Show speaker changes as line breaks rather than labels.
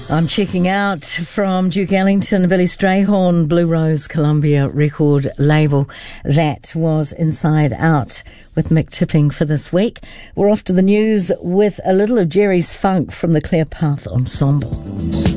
I'm checking out from Duke Ellington, Billy Strayhorn, Blue Rose Columbia record label. That was Inside Out with Mick Tipping for this week. We're off to the news with a little of Jerry's Funk from the Clear Path Ensemble.